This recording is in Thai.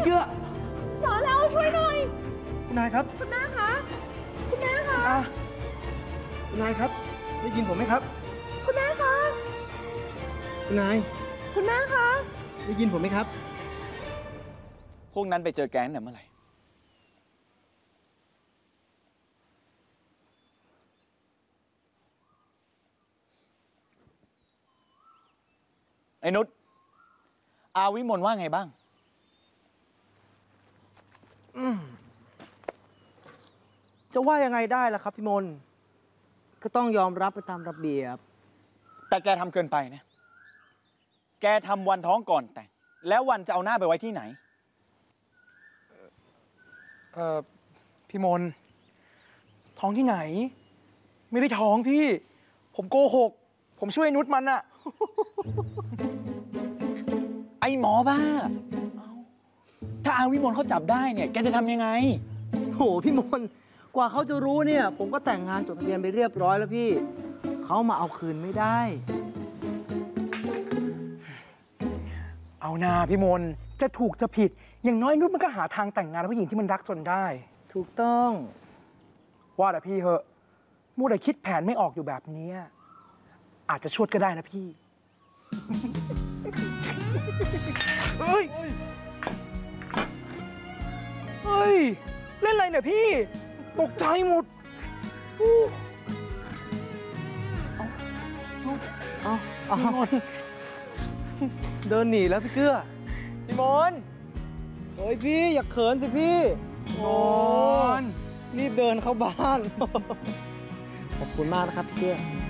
พี่เกื้อหมอเราช่วยหน่อยคุณนายครับคุณแม่คะคุณแม่คะคุณนายครับได้ยินผมไหมครับคุณแม่คะคุณนายคุณแม่คะได้ยินผมไหมครับพวกนั้นไปเจอแก๊งเนี่ยเมื่อไหร่ไอ้นุชอาวิมลว่าไงบ้างจะว่ายังไงได้ล่ะครับพี่มนก็ต้องยอมรับไปตามระเบียบแต่แกทำเกินไปนะแกทำวันท้องก่อนแต่งแล้ววันจะเอาหน้าไปไว้ที่ไหนพี่มนท้องที่ไหนไม่ได้ท้องพี่ผมโกหกผมช่วยนุชมันอะไอ้หมอบ้าถ้าอาวิมลเขาจับได้เนี่ยแกจะทำยังไงโถพี่มนกว่าเขาจะรู้เนี่ยผมก็แต่งงานจดทะเบียนไปเรียบร้อยแล้วพี่เขามาเอาคืนไม่ได้เอานาพี่มนจะถูกจะผิดอย่างน้อยนุชมันก็หาทางแต่งงานกับผู้หญิงที่มันรักจนได้ถูกต้องว่าแต่พี่เหอะมูแต่คิดแผนไม่ออกอยู่แบบนี้อาจจะชวดก็ได้นะพี่เฮ้ยเฮ้ยเล่นอะไรเนี่ยพี่ตกใจหมดเอาเดินหนีแล้วพี่เกื้อพี่มนเฮ้ยพี่อย่าเขินสิพี่มนรีบเดินเข้าบ้านขอบคุณมากนะครับพี่เกื้อ